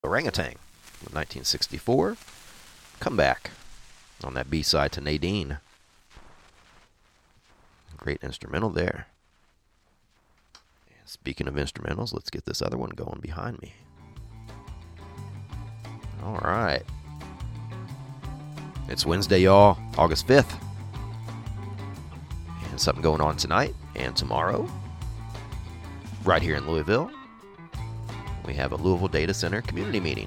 Orangutan from 1964. Come Back on that B-side to Nadine. Great instrumental there. And speaking of instrumentals, let's get this other one going behind me. All right. It's Wednesday, y'all, August 5th. And something going on tonight and tomorrow. Right here in Louisville. We have a Louisville Data Center community meeting.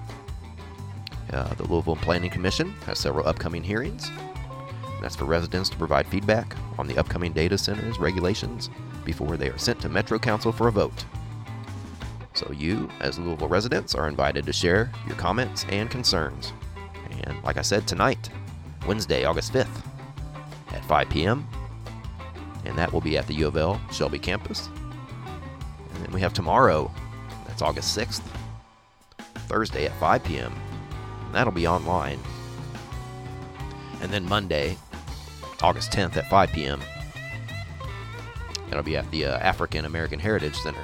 The Louisville Planning Commission has several upcoming hearings. That's for residents to provide feedback on the upcoming data centers regulations before they are sent to Metro Council for a vote. So you, as Louisville residents, are invited to share your comments and concerns. And like I said, tonight, Wednesday, August 5th, at 5 p.m., and that will be at the U of L Shelby campus. And then we have tomorrow, that's August 6th, Thursday at 5 p.m., and that'll be online. And then Monday, August 10th at 5 p.m., that'll be at the African American Heritage Center.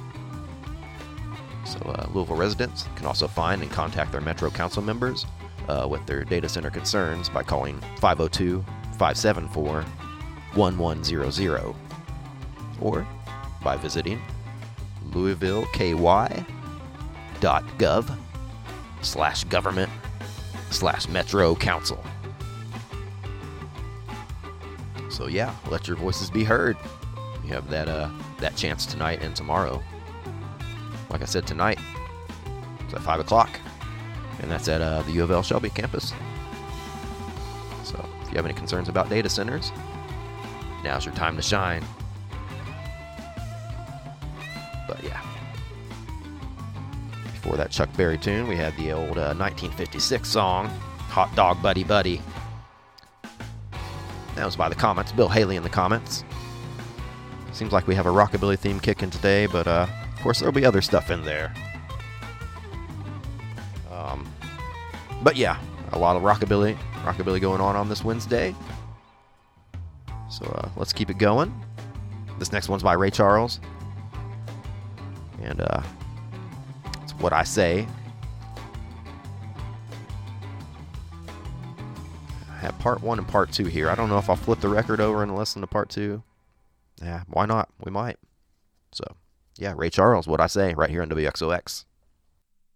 So Louisville residents can also find and contact their Metro Council members with their data center concerns by calling 502-574-1100 or by visiting louisvilleky.gov/government/Metro Council. So yeah, let your voices be heard. You have that chance tonight and tomorrow. Like I said, tonight it's at 5 o'clock, and that's at the U of L Shelby campus. So if you have any concerns about data centers, now's your time to shine. But yeah, before that Chuck Berry tune, we had the old 1956 song, Hot Dog Buddy Buddy. That was by the Comets, Bill Haley in the Comets. Seems like we have a rockabilly theme kicking today, but of course there'll be other stuff in there. But yeah, a lot of rockabilly going on this Wednesday. So let's keep it going. This next one's by Ray Charles, and it's What I Say. I have part 1 and part 2 here. I don't know if I'll flip the record over and listen to part 2. Yeah, why not? We might. So, yeah, Ray Charles, What I Say, right here on WXOX.